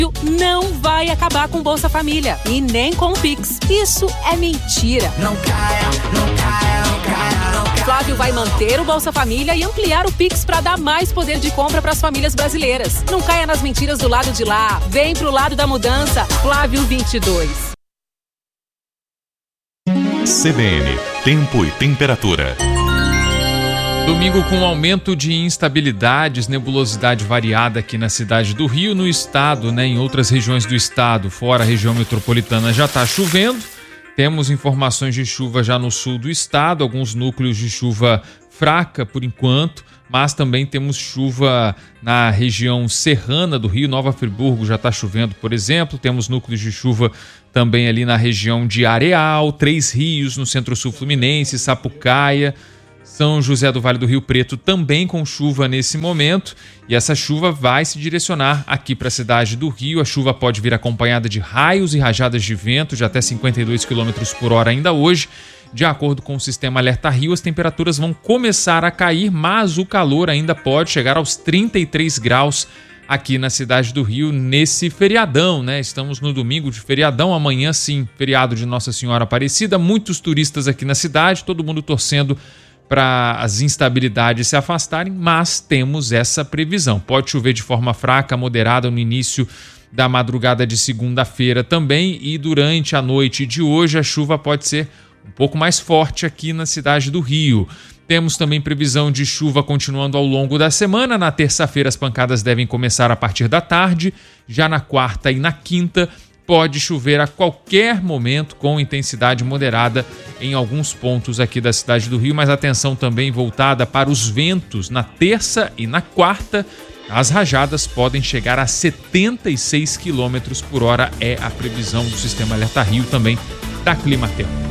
não vai acabar com Bolsa Família e nem com o Pix. Isso é mentira. Não caia, não caia, não caia, não caia. Flávio vai manter o Bolsa Família e ampliar o Pix para dar mais poder de compra para as famílias brasileiras. Não caia nas mentiras do lado de lá. Vem pro lado da mudança. Flávio 22. CBN, tempo e temperatura. Domingo com aumento de instabilidades, nebulosidade variada aqui na cidade do Rio, no estado, em outras regiões do estado, fora a região metropolitana, já está chovendo. Temos informações de chuva já no sul do estado, alguns núcleos de chuva fraca por enquanto, mas também temos chuva na região serrana do Rio, Nova Friburgo já está chovendo, por exemplo. Temos núcleos de chuva também ali na região de Areal, Três Rios, no centro-sul fluminense, Sapucaia, São José do Vale do Rio Preto também com chuva nesse momento, e essa chuva vai se direcionar aqui para a cidade do Rio. A chuva pode vir acompanhada de raios e rajadas de vento de até 52 km por hora ainda hoje. De acordo com o sistema Alerta Rio, as temperaturas vão começar a cair, mas o calor ainda pode chegar aos 33 graus aqui na cidade do Rio nesse feriadão, Estamos no domingo de feriadão, amanhã sim, feriado de Nossa Senhora Aparecida, muitos turistas aqui na cidade, todo mundo torcendo para as instabilidades se afastarem, mas temos essa previsão. Pode chover de forma fraca, moderada no início da madrugada de segunda-feira também, e durante a noite de hoje a chuva pode ser um pouco mais forte aqui na cidade do Rio. Temos também previsão de chuva continuando ao longo da semana. Na terça-feira as pancadas devem começar a partir da tarde, já na quarta e na quinta pode chover a qualquer momento com intensidade moderada em alguns pontos aqui da cidade do Rio, mas atenção também voltada para os ventos na terça e na quarta. As rajadas podem chegar a 76 km por hora, é a previsão do Sistema Alerta Rio também da Climatempo.